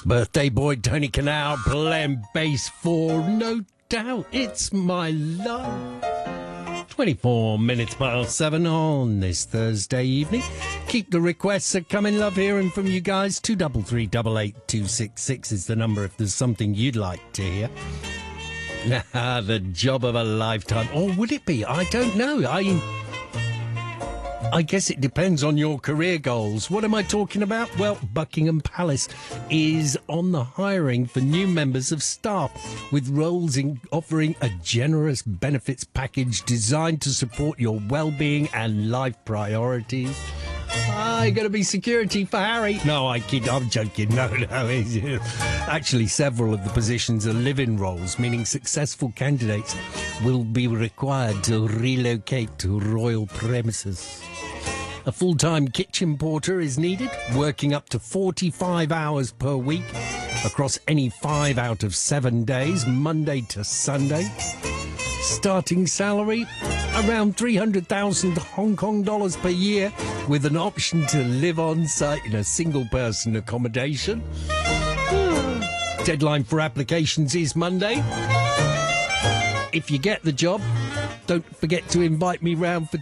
Birthday boy Tony Canal playing bass for No Doubt It's My Love. 24 minutes past 7 on this Thursday evening. Keep the requests coming. Love hearing from you guys. 233 88266 is the number if there's something you'd like to hear. The job of a lifetime. Or would it be? I don't know. I guess it depends on your career goals. What am I talking about? Well, Buckingham Palace is on the hiring for new members of staff, with roles offering a generous benefits package designed to support your well-being and life priorities. You're going to be security for Harry. No, I'm joking. No. Actually, several of the positions are live-in roles, meaning successful candidates will be required to relocate to royal premises. A full-time kitchen porter is needed, working up to 45 hours per week across any 5 out of 7 days, Monday to Sunday. Starting salary, around 300,000 Hong Kong dollars per year, with an option to live on site in a single-person accommodation. Deadline for applications is Monday. If you get the job, don't forget to invite me round for